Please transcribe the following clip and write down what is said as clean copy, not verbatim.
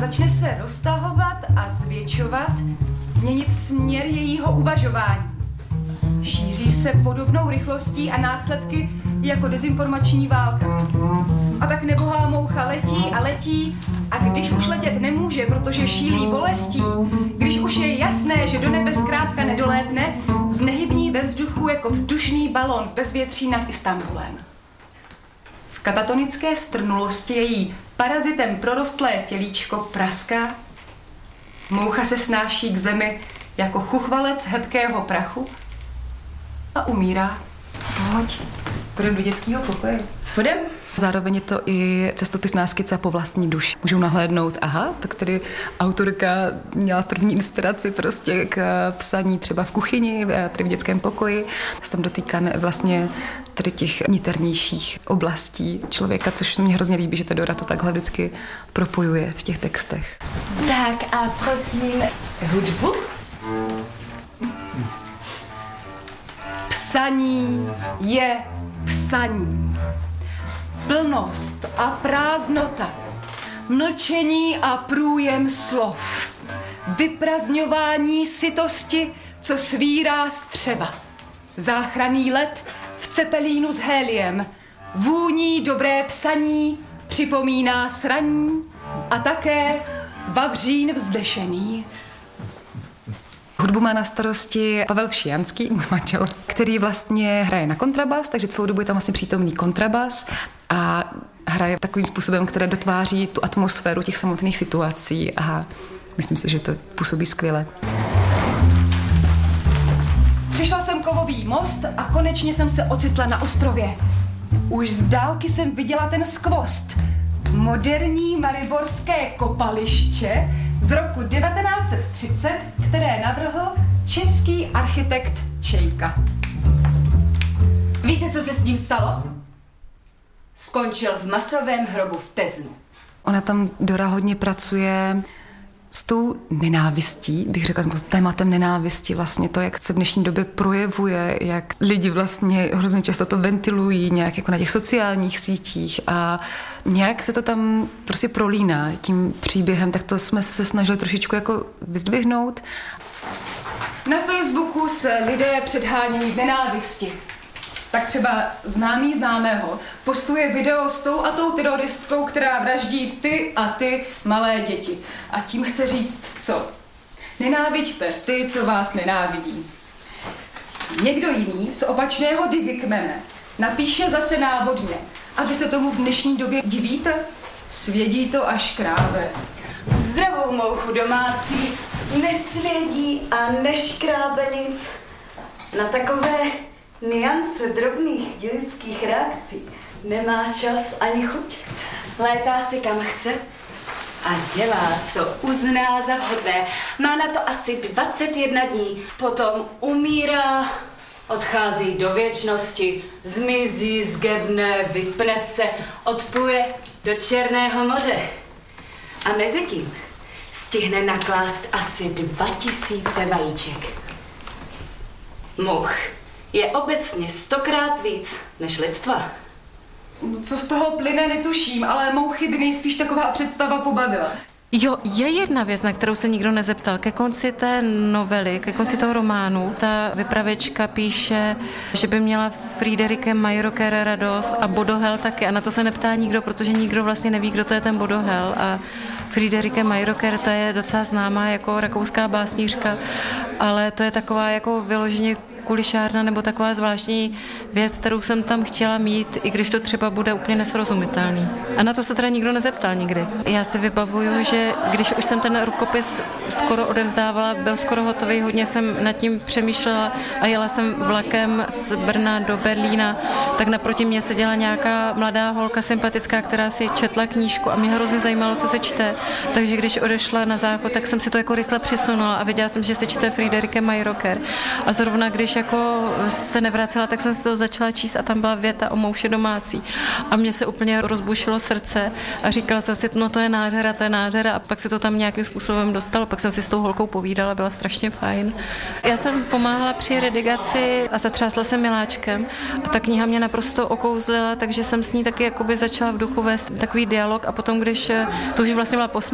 začne se roztahovat a zvětšovat, měnit směr jejího uvažování. Šíří se podobnou rychlostí a následky jako dezinformační válka. A tak nebohá moucha letí a letí a když už letět nemůže, protože šílí bolestí, když už je jasné, že do nebe zkrátka nedolétne, znehybní ve vzduchu jako vzdušný balon v bezvětří nad Istanbulem. V katatonické strnulosti její parazitem prorostlé tělíčko praská. Moucha se snáší k zemi jako chuchvalec hebkého prachu a umírá. Pojď, půjdeme do dětského pokoje. Půjdem? Zároveň je to i cestopisná skica po vlastní duši. Můžou nahlédnout, aha, tak tady autorka měla první inspiraci prostě k psaní třeba v kuchyni, tady v dětském pokoji. Se tam dotýkáme vlastně tady těch niternějších oblastí člověka, což se mně hrozně líbí, že ta Dora to takhle vždycky propojuje v těch textech. Tak a prosím, hudbu? Psaní je psaní. Plnost a prázdnota, mlčení a průjem slov, vyprazňování sytosti, co svírá střeva, záchranný let v cepelínu s héliem, vůní dobré psaní, připomíná sraní a také vavřín vzdešený. Hudbu má na starosti Pavel Všijanský, můj manžel, který vlastně hraje na kontrabas, takže celou dobu je tam vlastně přítomný kontrabas a hraje takovým způsobem, které dotváří tu atmosféru těch samotných situací a myslím si, že to působí skvěle. Přišla jsem kovový most a konečně jsem se ocitla na ostrově. Už z dálky jsem viděla ten skvost. Moderní mariborské kopaliště z roku 1930, které navrhl český architekt Čejka. Víte, co se s ním stalo? Skončil v masovém hrobu v Teznu. Ona tam, Dora, hodně pracuje s tou nenávistí, bych řekla, s tématem nenávisti, vlastně to, jak se v dnešní době projevuje, jak lidi vlastně hrozně často to ventilují nějak jako na těch sociálních sítích a nějak se to tam prostě prolíná tím příběhem, tak to jsme se snažili trošičku jako vyzdvihnout. Na Facebooku se lidé předhánějí v nenávisti. Tak třeba známý známého postuje video s tou a tou teroristkou, která vraždí ty a ty malé děti. A tím chce říct co? Nenáviďte ty, co vás nenávidí. Někdo jiný z opačného digikmene napíše zase návodně. A vy se tomu v dnešní době divíte? Svědí to a škrábe. Zdravou mouchu domácí, nesvědí a neškrábe nic. Na takové nuance drobných dělických reakcí nemá čas ani chuť. Létá si kam chce a dělá, co uzná za vhodné. Má na to asi 21 dní, potom umírá, odchází do věčnosti, zmizí, zgebne, vypne se, odpluje do Černého moře. A mezitím stihne naklást asi 2000 vajíček. Much je obecně 100krát víc než lidstva. Co z toho plyne, netuším, ale mouchy by nejspíš taková představa pobavila. Jo, je jedna věc, na kterou se nikdo nezeptal. Ke konci té novely, ke konci toho románu, ta vypravěčka píše, že by měla Friederike Mayröcker radost a Bodohel taky. A na to se neptá nikdo, protože nikdo vlastně neví, kdo to je ten Bodohel. A Friederike Mayröcker, to je docela známá jako rakouská básnířka, ale to je taková jako vyloženě kulišárna nebo taková zvláštní věc, kterou jsem tam chtěla mít, i když to třeba bude úplně nesrozumitelný. A na to se teda nikdo nezeptal nikdy. Já si vybavuju, že když už jsem ten rukopis skoro odevzdávala, byl skoro hotový, hodně jsem nad tím přemýšlela a jela jsem vlakem z Brna do Berlína, tak naproti mě seděla nějaká mladá holka sympatická, která si četla knížku a mě hrozně zajímalo, co se čte. Takže když odešla na záchod, tak jsem si to jako rychle přisunula a věděla jsem, že se čte Friederike Mayröcker. A zrovna když jako se nevracela, tak jsem si to začala číst a tam byla věta o mouše domácí. A mně se úplně rozbušilo srdce a říkala jsem si, no to je nádhera a pak se to tam nějakým způsobem dostalo. Pak jsem si s tou holkou povídala, byla strašně fajn. Já jsem pomáhala při redigaci a zatřásla jsem miláčkem a ta kniha mě naprosto okouzlila, takže jsem s ní taky jakoby začala v duchu vést takový dialog a potom, když to už vlastně byla